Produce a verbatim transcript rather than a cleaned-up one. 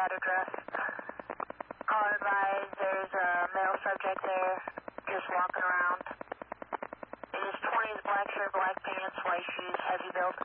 that address. Call advised, there's a male subject there, just walking around. In his twenties, black shirt, black pants, white shoes, heavy build.